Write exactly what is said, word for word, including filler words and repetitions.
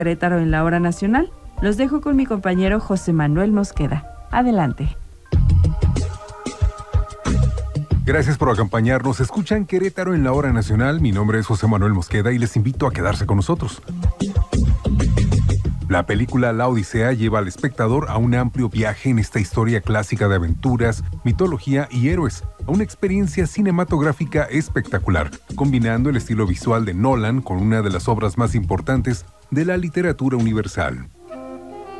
Querétaro en la hora nacional. Los dejo con mi compañero José Manuel Mosqueda. Adelante. Gracias por acompañarnos. Escuchan Querétaro en la hora nacional. Mi nombre es José Manuel Mosqueda y les invito a quedarse con nosotros. La película La Odisea lleva al espectador a un amplio viaje en esta historia clásica de aventuras, mitología y héroes, a una experiencia cinematográfica espectacular, combinando el estilo visual de Nolan con una de las obras más importantes de la literatura universal.